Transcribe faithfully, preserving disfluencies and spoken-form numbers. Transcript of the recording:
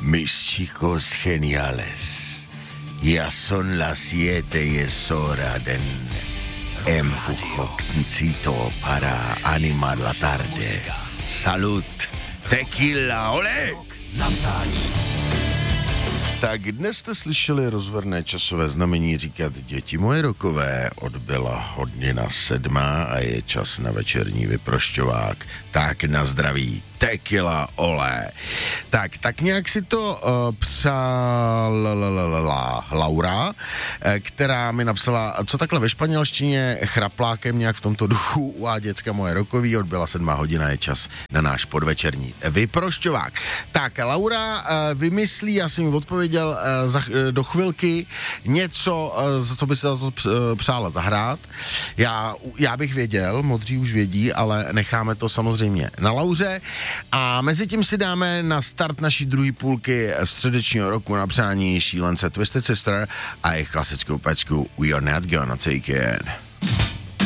Mis chicos geniales, ya son las siete y es hora de empujoncito para animar la tarde. Salud, tequila, ole! Tak dnes jste slyšeli rozverné časové znamení říkat děti moje rokové. Odbyla hodina sedmá a je čas na večerní vyprošťovák. Tak na zdraví, tequila, olé. Tak, tak nějak si to uh, přála Laura, uh, která mi napsala, co takhle ve španělštině chraplákem nějak v tomto duchu u a děcka moje rokový, odbyla sedmá hodina, je čas na náš podvečerní vyprošťovák. Tak, Laura uh, vymyslí, já jsem mi odpověděl uh, za, uh, do chvilky něco, uh, za co by se to uh, přála zahrát. Já, já bych věděl, modří už vědí, ale necháme to samozřejmě na Lauře. A mezi tím si dáme na start naší druhé půlky středečního roku na přání šílence Twisted Sister a jejich klasickou pecku We Are Not Gonna Take It.